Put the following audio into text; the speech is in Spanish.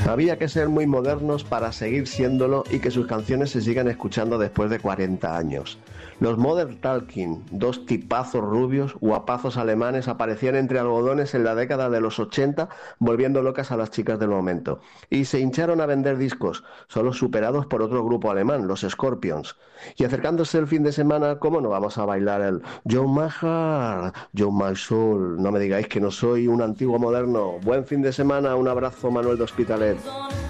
Había que ser muy modernos para seguir siéndolo y que sus canciones se sigan escuchando después de 40 años. Los Modern Talking, dos tipazos rubios, guapazos alemanes, aparecían entre algodones en la década de los 80, volviendo locas a las chicas del momento. Y se hincharon a vender discos, solo superados por otro grupo alemán, los Scorpions. Y acercándose el fin de semana, ¿cómo no vamos a bailar el John My Heart, John My Soul? No me digáis que no soy un antiguo moderno. Buen fin de semana, un abrazo, Manuel de Hospitalet.